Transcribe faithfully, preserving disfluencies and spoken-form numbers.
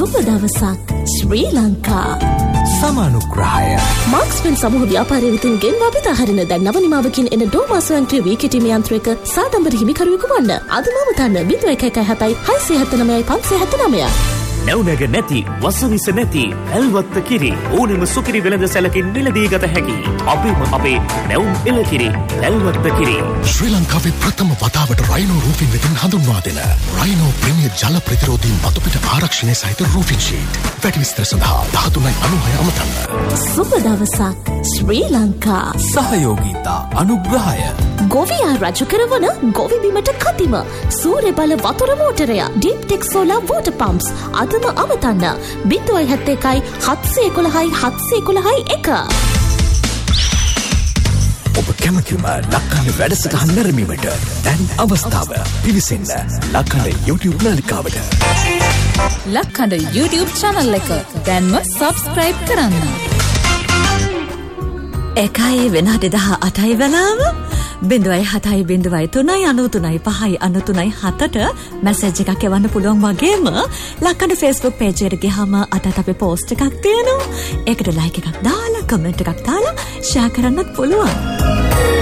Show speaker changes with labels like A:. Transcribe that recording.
A: සුබ දවසක් ශ්‍රී ලංකා.
B: සමානුග්‍රහය
A: මාක්ස්පෙන් සමූහ ව්‍යාපාරය වෙතින් ගෙන්වා බෙදා හරින දැන් නව නිමාවකින් එන ඩෝමා ස්වයංක්‍රීය වී කිටීම යන්ත්‍රයක සාදම්බර හිමිකරුවෙකු වන්න. අදම තන්න බිඳුව එක එකයි හතයි හයසිය හැත්තෑ නවයයි පන්සිය හැත්තෑ නවය.
C: නැවුනග නැති වසවිස නැති ඇල්වත්ත කිරි ඕනෙම සුකිරි වෙළඳ සැලකින් මිලදී ගත හැකි අපේම අපේ නැවුම් එළකිරි ඇල්වත්ත කිරි.
D: ශ්‍රී ලංකාවේ ප්‍රථම වතාවට රයිනෝ රූෆින් වෙතින් හඳුන්වා දෙන රයිනෝ ප්‍රීමියර් ජල ප්‍රතිරෝධී මතුපිට ආරක්ෂණය සහිත රූෆින් ෂීට්. වැඩි විස්තර සඳහා දහතුනයි අනූහය අමතන්න.
A: සුබ දවසක් ශ්‍රී ලංකා.
B: සහයෝගීතා අනුග්‍රහය
A: ගොවියා රජ කරවන ගොවි බිමට කතිම සූර්ය බල වතුර මෝටරය ඩීප් ටෙක් සෝලාර් වෝටර් පම්ප්ස් අදම අමතන්න බිඳුවයි හැත්තෑ එකයි හත්සිය එකොළහයි හත්සිය එකොළහයි එක.
B: ඔබ කැමතිම ලක්කන්න වැඩසටහන් නැරඹීමට දැන් අවස්ථාව. පිවිසෙන්න ලක්කන්න YouTube නාලිකාවට.
E: ලක්කන්න YouTube channel එක දැන්ම subscribe කරන්න.
F: එකයි වෙනහට දහ අටයි වෙලාව බිඳුවයි හතයි බිඳුවයි තුනයි අනූ තුනයි පහයි අනූ තුනයි හතට මැසේජ් එකක් එවන්න පුළුවන් වගේම ලක්කඩ Facebook page එකට ගියාම අතට අපේ post එකක් තියෙනවා. ඒකට like එකක් දාලා කමෙන්ට් එකක් දාලා share කරන්නත් පුළුවන්.